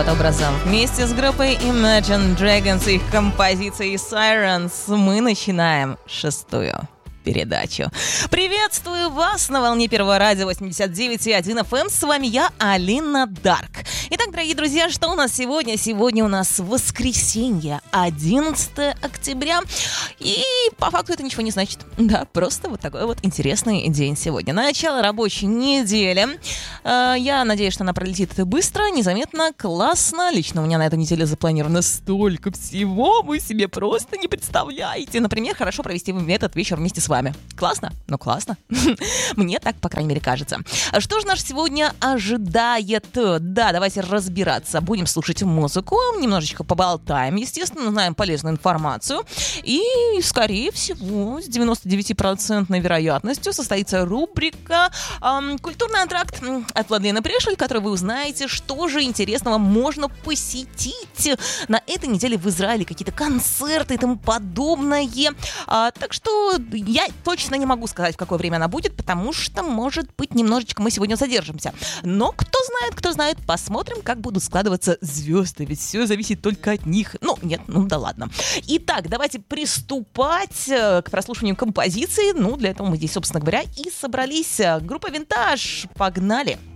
Образом. Вместе с группой Imagine Dragons и их композицией Sirens мы начинаем 6-ю передачу. Приветствую вас на волне Первого радио 89,1 FM. С вами я, Алина Дарк. Итак, дорогие друзья, что у нас сегодня? Сегодня у нас воскресенье, 11 октября. И по факту это ничего не значит. Да, просто вот такой вот интересный день сегодня. Начало рабочей недели. Я надеюсь, что она пролетит быстро, незаметно, классно. Лично у меня на этой неделе запланировано столько всего, вы себе просто не представляете. Например, хорошо провести этот вечер вместе с вами. Классно? Ну, классно. Мне так, по крайней мере, кажется. Что же нас сегодня ожидает? Да, давайте разбираться. Будем слушать музыку, немножечко поболтаем, естественно, узнаем полезную информацию. И, скорее всего, с 99% вероятностью состоится рубрика «Культурный антракт» от Владлены Прешель, в которой вы узнаете, что же интересного можно посетить на этой неделе в Израиле, какие-то концерты и тому подобное. Так что я точно не могу сказать, в какое время она будет, потому что, может быть, немножечко мы сегодня задержимся. Но кто знает, посмотрим, как будут складываться звезды, ведь все зависит только от них. Ну, нет, ну да ладно. Итак, давайте приступать к прослушиванию композиции. Ну, для этого мы здесь, собственно говоря, и собрались. Группа «Винтаж». Погнали!